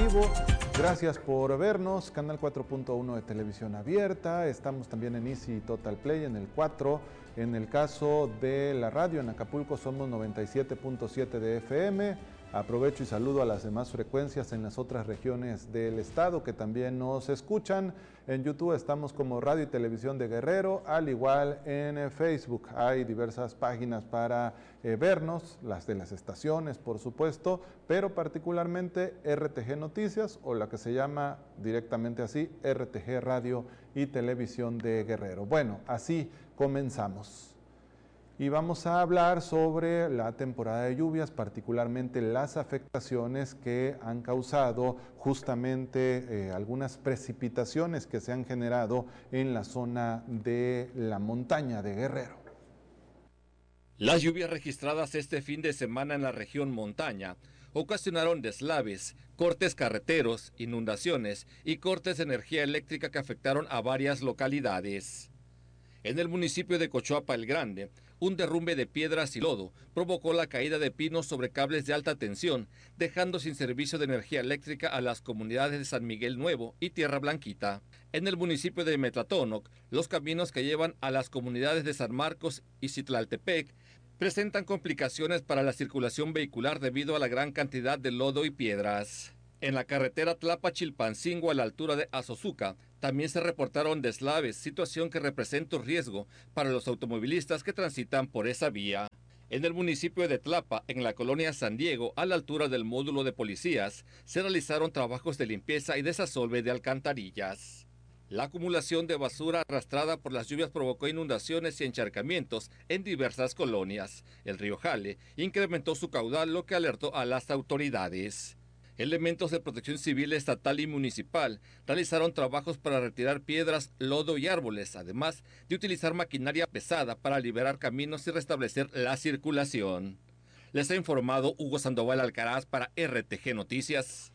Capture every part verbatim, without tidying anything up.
vivo. Gracias por vernos, Canal cuatro punto uno de Televisión Abierta. Estamos también en Easy Total Play, en el cuatro. En el caso de la radio, en Acapulco somos noventa y siete punto siete de F M. Aprovecho y saludo a las demás frecuencias en las otras regiones del estado que también nos escuchan. En YouTube estamos como Radio y Televisión de Guerrero, al igual en Facebook. Hay diversas páginas para eh, vernos, las de las estaciones, por supuesto, pero particularmente R T G Noticias, o la que se llama directamente así, R T G Radio y Televisión de Guerrero. Bueno, así comenzamos. Y vamos a hablar sobre la temporada de lluvias, particularmente las afectaciones que han causado justamente eh, algunas precipitaciones que se han generado en la zona de la montaña de Guerrero. Las lluvias registradas este fin de semana en la región montaña ocasionaron deslaves, cortes carreteros, inundaciones y cortes de energía eléctrica que afectaron a varias localidades. En el municipio de Cochuapa el Grande, un derrumbe de piedras y lodo provocó la caída de pinos sobre cables de alta tensión, dejando sin servicio de energía eléctrica a las comunidades de San Miguel Nuevo y Tierra Blanquita. En el municipio de Metlatónoc, los caminos que llevan a las comunidades de San Marcos y Citlaltepec presentan complicaciones para la circulación vehicular debido a la gran cantidad de lodo y piedras. En la carretera Tlapa-Chilpancingo a la altura de Azozuca, también se reportaron deslaves, situación que representa un riesgo para los automovilistas que transitan por esa vía. En el municipio de Tlapa, en la colonia San Diego, a la altura del módulo de policías, se realizaron trabajos de limpieza y desasolve de alcantarillas. La acumulación de basura arrastrada por las lluvias provocó inundaciones y encharcamientos en diversas colonias. El río Jale incrementó su caudal, lo que alertó a las autoridades. Elementos de protección civil estatal y municipal realizaron trabajos para retirar piedras, lodo y árboles, además de utilizar maquinaria pesada para liberar caminos y restablecer la circulación. Les ha informado Hugo Sandoval Alcaraz para R T G Noticias.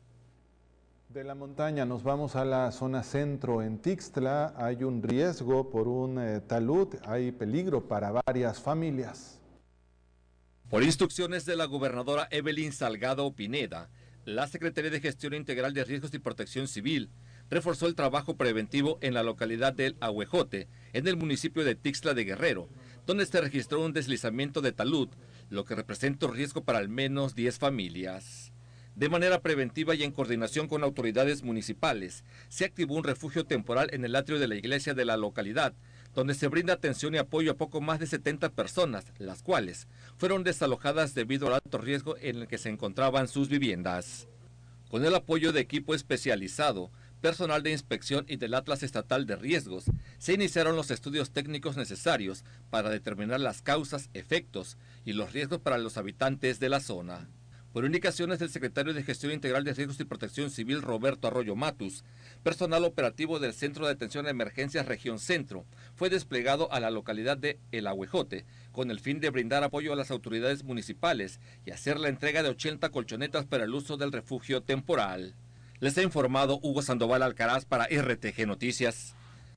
De la montaña nos vamos a la zona centro. En Tixtla hay un riesgo por un eh, talud, hay peligro para varias familias. Por instrucciones de la gobernadora Evelyn Salgado Pineda, la Secretaría de Gestión Integral de Riesgos y Protección Civil reforzó el trabajo preventivo en la localidad del Ahuejote, en el municipio de Tixtla de Guerrero, donde se registró un deslizamiento de talud, lo que representa un riesgo para al menos diez familias. De manera preventiva y en coordinación con autoridades municipales, se activó un refugio temporal en el atrio de la iglesia de la localidad, donde se brinda atención y apoyo a poco más de setenta personas, las cuales fueron desalojadas debido al alto riesgo en el que se encontraban sus viviendas. Con el apoyo de equipo especializado, personal de inspección y del Atlas Estatal de Riesgos, se iniciaron los estudios técnicos necesarios para determinar las causas, efectos y los riesgos para los habitantes de la zona. Por indicaciones del secretario de Gestión Integral de Riesgos y Protección Civil, Roberto Arroyo Matus, personal operativo del Centro de Atención a Emergencias Región Centro fue desplegado a la localidad de El Ahuejote con el fin de brindar apoyo a las autoridades municipales y hacer la entrega de ochenta colchonetas para el uso del refugio temporal. Les ha informado Hugo Sandoval Alcaraz para R T G Noticias.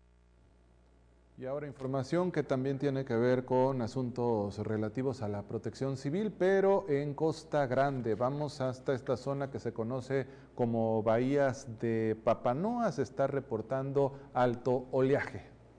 Y ahora información que también tiene que ver con asuntos relativos a la protección civil, pero en Costa Grande. Vamos hasta esta zona que se conoce como Bahías de Papanoa. Se está reportando alto oleaje.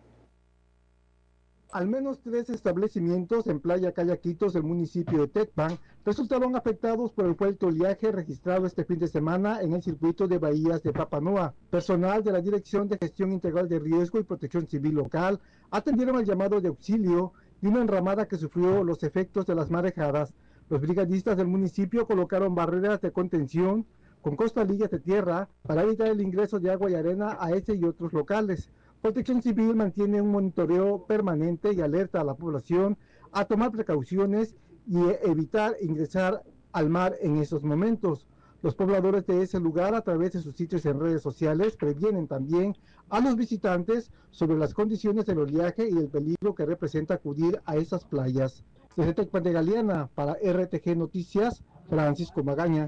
Al menos tres establecimientos en Playa Cayaquitos del municipio de Tecpan resultaron afectados por el fuerte oleaje registrado este fin de semana en el circuito de Bahías de Papanoa. Personal de la Dirección de Gestión Integral de Riesgo y Protección Civil local atendieron el llamado de auxilio de una enramada que sufrió los efectos de las marejadas. Los brigadistas del municipio colocaron barreras de contención con costalillas de tierra para evitar el ingreso de agua y arena a ese y otros locales. Protección Civil mantiene un monitoreo permanente y alerta a la población a tomar precauciones y evitar ingresar al mar en esos momentos. Los pobladores de ese lugar, a través de sus sitios en redes sociales, previenen también a los visitantes sobre las condiciones del oleaje y el peligro que representa acudir a esas playas. Desde Tecpan de Galeana, para R T G Noticias, Francisco Magaña.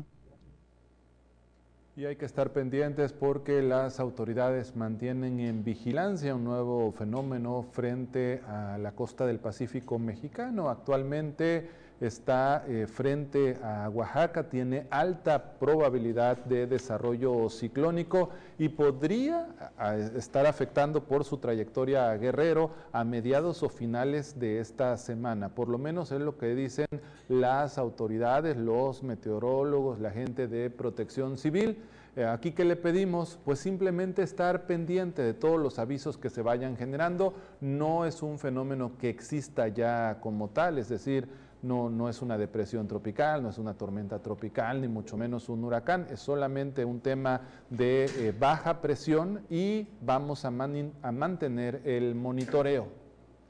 Y hay que estar pendientes porque las autoridades mantienen en vigilancia un nuevo fenómeno frente a la costa del Pacífico mexicano. Actualmente está eh, frente a Oaxaca, tiene alta probabilidad de desarrollo ciclónico y podría a, a estar afectando por su trayectoria a Guerrero a mediados o finales de esta semana. Por lo menos es lo que dicen las autoridades, los meteorólogos, la gente de Protección Civil. Eh, aquí, ¿qué le pedimos? Pues simplemente estar pendiente de todos los avisos que se vayan generando. No es un fenómeno que exista ya como tal, es decir, no, no es una depresión tropical, no es una tormenta tropical, ni mucho menos un huracán, es solamente un tema de eh, baja presión y vamos a, man, a mantener el monitoreo.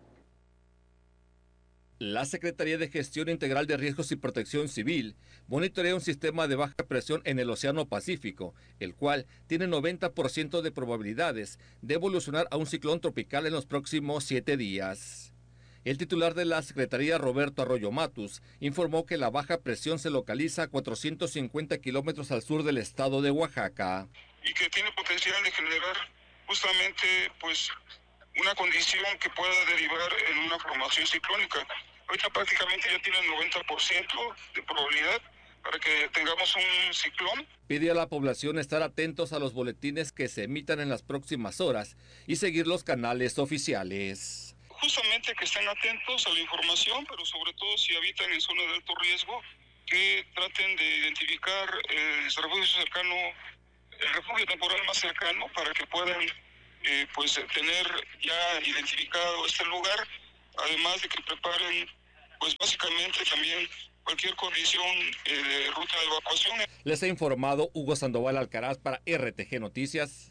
La Secretaría de Gestión Integral de Riesgos y Protección Civil monitorea un sistema de baja presión en el Océano Pacífico, el cual tiene noventa por ciento de probabilidades de evolucionar a un ciclón tropical en los próximos siete días. El titular de la Secretaría, Roberto Arroyo Matus, informó que la baja presión se localiza a cuatrocientos cincuenta kilómetros al sur del estado de Oaxaca. Y que tiene potencial de generar justamente, pues, una condición que pueda derivar en una formación ciclónica. Ahorita prácticamente ya tiene el noventa por ciento de probabilidad para que tengamos un ciclón. Pide a la población estar atentos a los boletines que se emitan en las próximas horas y seguir los canales oficiales. Justamente que estén atentos a la información, pero sobre todo si habitan en zona de alto riesgo, que traten de identificar el refugio cercano, el refugio temporal más cercano para que puedan Eh, pues tener ya identificado este lugar, además de que preparen pues básicamente también cualquier condición eh, de ruta de evacuación. Les ha informado Hugo Sandoval Alcaraz para R T G Noticias.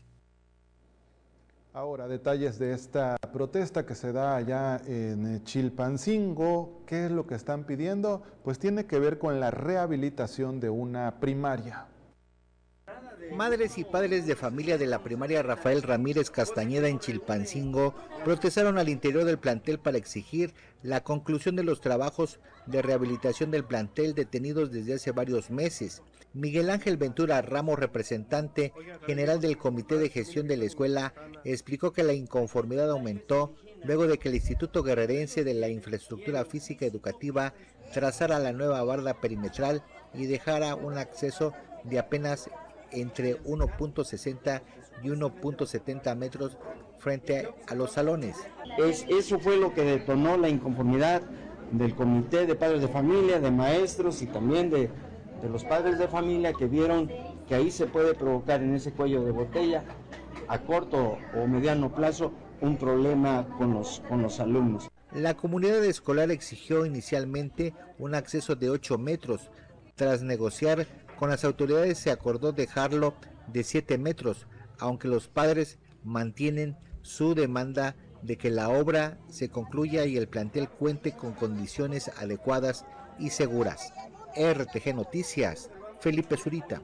Ahora, detalles de esta protesta que se da allá en Chilpancingo. ¿Qué es lo que están pidiendo? Pues tiene que ver con la rehabilitación de una primaria. Madres y padres de familia de la primaria Rafael Ramírez Castañeda en Chilpancingo protestaron al interior del plantel para exigir la conclusión de los trabajos de rehabilitación del plantel detenidos desde hace varios meses. Miguel Ángel Ventura Ramos, representante general del Comité de Gestión de la Escuela, explicó que la inconformidad aumentó luego de que el Instituto Guerrerense de la Infraestructura Física Educativa trazara la nueva barda perimetral y dejara un acceso de apenas entre uno punto sesenta y uno punto setenta metros frente a los salones. Es, eso fue lo que detonó la inconformidad del comité de padres de familia, de maestros y también de, de los padres de familia que vieron que ahí se puede provocar en ese cuello de botella a corto o mediano plazo un problema con los, con los alumnos. La comunidad escolar exigió inicialmente un acceso de ocho metros. Tras negociar con las autoridades se acordó dejarlo de siete metros, aunque los padres mantienen su demanda de que la obra se concluya y el plantel cuente con condiciones adecuadas y seguras. R T G Noticias, Felipe Zurita.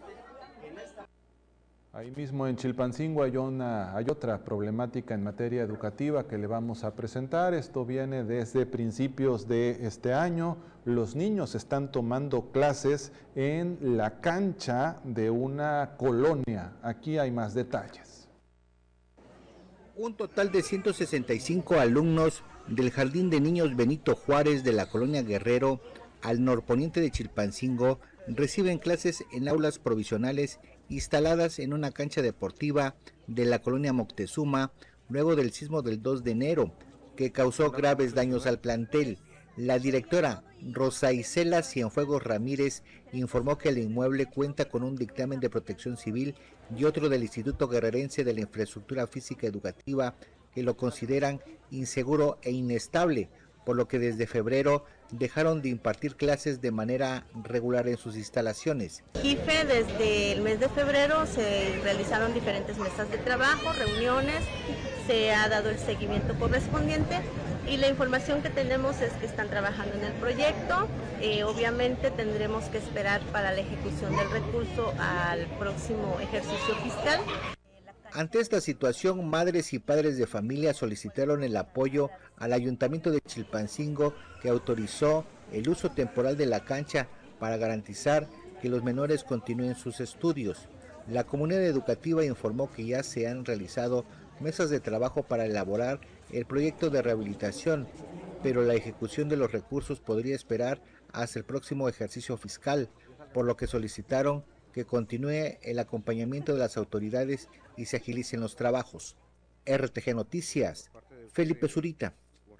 Ahí mismo en Chilpancingo hay, una, hay otra problemática en materia educativa que le vamos a presentar. Esto viene desde principios de este año. Los niños están tomando clases en la cancha de una colonia. Aquí hay más detalles. Un total de ciento sesenta y cinco alumnos del Jardín de Niños Benito Juárez de la colonia Guerrero, al norponiente de Chilpancingo, reciben clases en aulas provisionales instaladas en una cancha deportiva de la colonia Moctezuma, luego del sismo del dos de enero, que causó graves daños al plantel. La directora Rosa Isela Cienfuegos Ramírez informó que el inmueble cuenta con un dictamen de Protección Civil y otro del Instituto Guerrerense de la Infraestructura Física Educativa que lo consideran inseguro e inestable, por lo que desde febrero dejaron de impartir clases de manera regular en sus instalaciones. I F E, desde el mes de febrero se realizaron diferentes mesas de trabajo, reuniones, se ha dado el seguimiento correspondiente y la información que tenemos es que están trabajando en el proyecto. Eh, obviamente tendremos que esperar para la ejecución del recurso al próximo ejercicio fiscal. Ante esta situación, madres y padres de familia solicitaron el apoyo al Ayuntamiento de Chilpancingo, que autorizó el uso temporal de la cancha para garantizar que los menores continúen sus estudios. La comunidad educativa informó que ya se han realizado mesas de trabajo para elaborar el proyecto de rehabilitación, pero la ejecución de los recursos podría esperar hasta el próximo ejercicio fiscal, por lo que solicitaron que continúe el acompañamiento de las autoridades y se agilicen los trabajos. R T G Noticias, Felipe Zurita.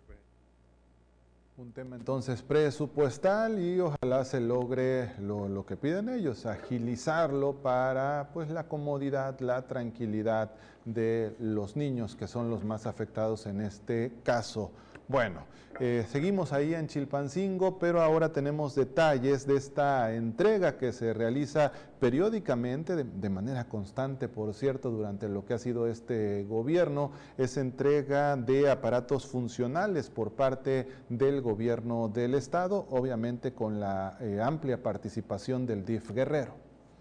Un tema entonces presupuestal y ojalá se logre lo, lo que piden ellos, agilizarlo para pues la comodidad, la tranquilidad de los niños que son los más afectados en este caso. Bueno, eh, seguimos ahí en Chilpancingo, pero ahora tenemos detalles de esta entrega que se realiza periódicamente, de, de manera constante, por cierto, durante lo que ha sido este gobierno. Es entrega de aparatos funcionales por parte del gobierno del estado, obviamente con la eh, amplia participación del D I F Guerrero.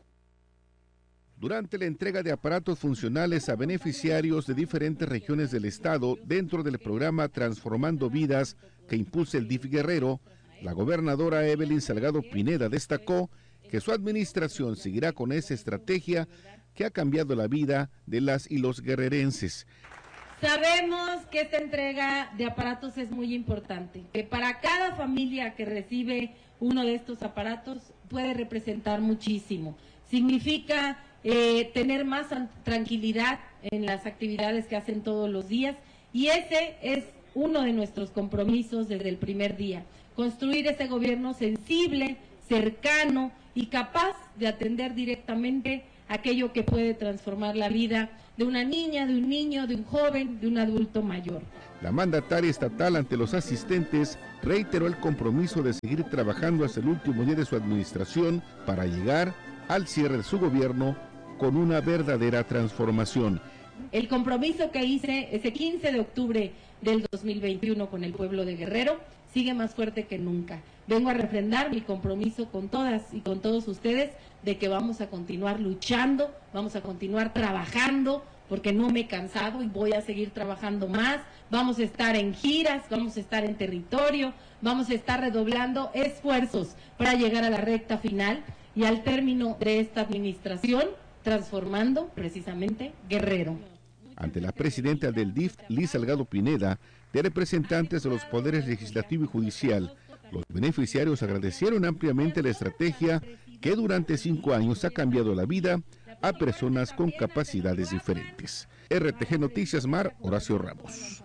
Durante la entrega de aparatos funcionales a beneficiarios de diferentes regiones del estado dentro del programa Transformando Vidas que impulsa el D I F Guerrero, la gobernadora Evelyn Salgado Pineda destacó que su administración seguirá con esa estrategia que ha cambiado la vida de las y los guerrerenses. Sabemos que esta entrega de aparatos es muy importante, que para cada familia que recibe uno de estos aparatos puede representar muchísimo. Significa eh, tener más tranquilidad en las actividades que hacen todos los días, y ese es uno de nuestros compromisos desde el primer día, construir ese gobierno sensible, cercano y capaz de atender directamente aquello que puede transformar la vida de una niña, de un niño, de un joven, de un adulto mayor. La mandataria estatal ante los asistentes reiteró el compromiso de seguir trabajando hasta el último día de su administración para llegar al cierre de su gobierno con una verdadera transformación. El compromiso que hice ese quince de octubre del dos mil veintiuno con el pueblo de Guerrero sigue más fuerte que nunca. Vengo a refrendar mi compromiso con todas y con todos ustedes de que vamos a continuar luchando, vamos a continuar trabajando, porque no me he cansado y voy a seguir trabajando más. Vamos a estar en giras, vamos a estar en territorio, vamos a estar redoblando esfuerzos para llegar a la recta final y al término de esta administración, transformando precisamente Guerrero. Ante la presidenta del D I F, Liz Salgado Pineda, de representantes de los poderes legislativo y judicial, los beneficiarios agradecieron ampliamente la estrategia que durante cinco años ha cambiado la vida a personas con capacidades diferentes. R T G Noticias Mar, Horacio Ramos.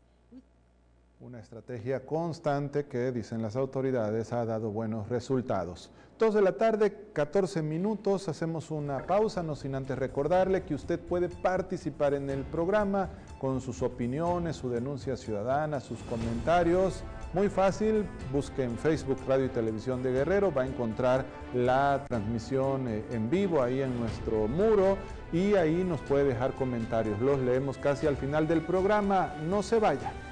Una estrategia constante que, dicen las autoridades, ha dado buenos resultados. dos de la tarde, catorce minutos, hacemos una pausa, no sin antes recordarle que usted puede participar en el programa con sus opiniones, su denuncia ciudadana, sus comentarios. Muy fácil, busque en Facebook Radio y Televisión de Guerrero, va a encontrar la transmisión en vivo ahí en nuestro muro y ahí nos puede dejar comentarios. Los leemos casi al final del programa, no se vaya.